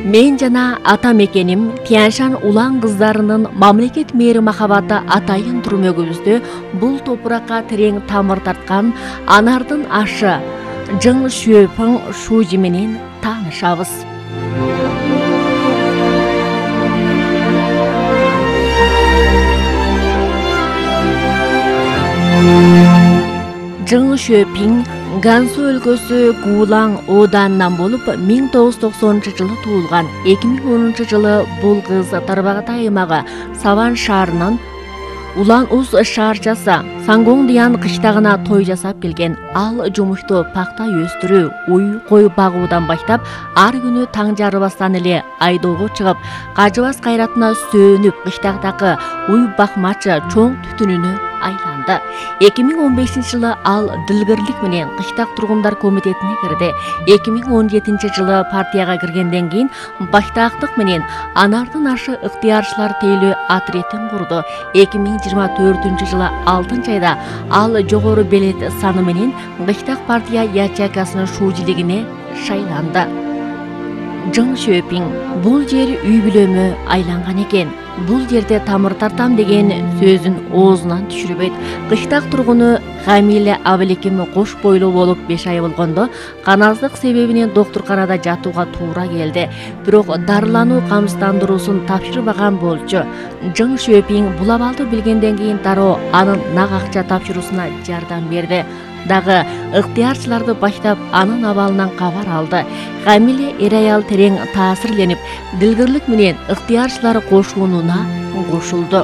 Мен жана ата мекеним Тяньшан улан кыздарынын мамлекет мэри махабаты атайын түрмөгүбүздө бул топуракка терең тамыр тарткан анардын ашы Жың Шуэпиң Шужи менен таанышабыз. Жың Шуэпиң Гансу өлкөсү Гулаң ооданынан болуп 1990-жылы туулган. 2010-жылы бул кыз Тарбағатай аймагы Саван шаарынын Улан-Ус шаарчасы Сангоңдиян кыштагына той жасап келген. Ал жумушту пакта өстүрүү, уй кой багуудан баштап ар күнү таң жарыбастан эле айдоого чыгып, кажыбас кайратына сөөнүп кыштагдагы уй бакмачы чоң түтүнүнө айланды. 2015-жылы ал дилгирлик менен кыштак тургундар комитетине кирди. 2017-жылы партияга киргенден кийин баштаактык менен анардын ашы ыктыярчылар тейлөө отрядын курду. 2024-жылы 6-айда ал жогору белет саны менен кыштак партия ячейкасынын шуулуулугуна шайланды. Жың Шуэпиң бул жер үй бүлөмө айланган экен. Бул жерде тамыр тартам деген сөзүн оозунан түшүрбөйт. Кыштак тургуну Хамиле Абылеким кош бойлуу болуп 5 ай болгондо каназдык себебинен доктурканада жатууга туура келди. Бирок дарылануу камсыздандыруусун тапшырбаган болчу. Жың Шуэпиң бул абалды билгенден кийин дароо анын нак акча тапшыруусуна жардам берди. Дагы ыктыярчыларды баштап анын абалынан кабар алды. Хамиле эр аял терең таасирленип, дилгирлик менен ыктыярчылар кошунуна кошулду.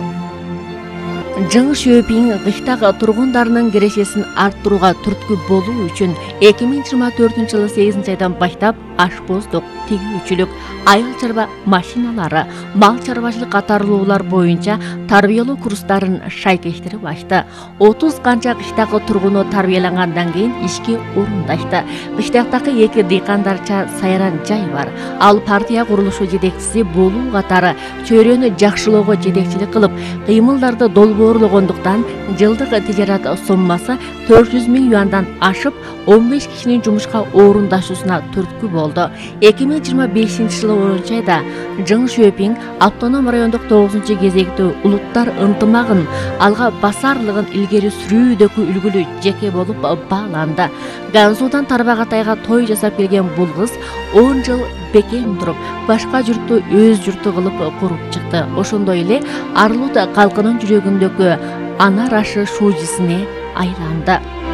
Жың Шуэпиң кыштак тургундарынын кирешесин арттырууга түрткү болуу үчүн 2024-жылы 8-айдан баштап ашпоздук, тигүүчүлүк, айыл чарба машиналары, мал чарбачылык катарлуулар боюнча тарбиялоо курстарын шайкештирип ачты. 30 канча кыштакы тургуну тарбиялангандан кийин ишке орундашты. Кыштактагы 2 дыйкандарча сайран жай бар. Ал партия курулушу жетекчиси болуу катары чөйрөнү жакшылоого жетекчилик кылып, кыймылдарды долбоорлогондуктан жылдык тижарат соммасы 400 000 юандан ашып, 15 кишинин жумушка орундашуусуна түрткү болду. 2025-жылы 10-айда Жың Шуэпиң автоном райондук 9-кезектүү улуттар ынтымагын алга басарлыгын илгери сүрүүдөгү үлгүлүү жеке болуп бааланды. Гансудан Тарбағатайга той жасап келген бул кыз 10 жыл бекем туруп, башка журтту өз журту кылып куруп чыкты. Ошондой эле Арлут калкынын жүрөгүндөгү анар ашы Шужисине айланды.